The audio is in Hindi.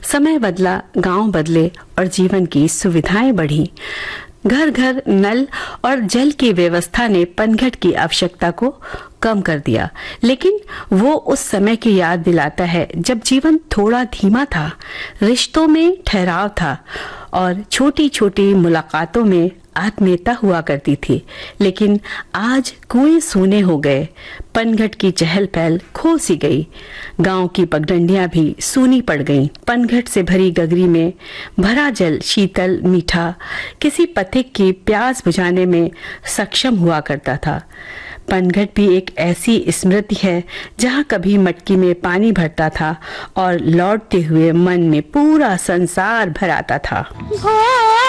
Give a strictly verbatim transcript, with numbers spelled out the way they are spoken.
समय बदला, गांव बदले और जीवन की सुविधाएं बढ़ी। घर घर नल और जल की व्यवस्था ने पनघट की आवश्यकता को कम कर दिया, लेकिन वो उस समय की याद दिलाता है जब जीवन थोड़ा धीमा था, रिश्तों में ठहराव था और छोटी छोटी मुलाकातों में आत्मीयता हुआ करती थी। लेकिन आज कुएं सूने हो गए, पनघट की चहल पहल खो सी गई, गांव की पगडंडियां भी सूनी पड़ गईं। पनघट से भरी गगरी में भरा जल शीतल मीठा किसी पथिक की प्यास बुझाने में सक्षम हुआ करता था। पनघट भी एक ऐसी स्मृति है जहां कभी मटकी में पानी भरता था और लौटते हुए मन में पूरा संसार भर आता था।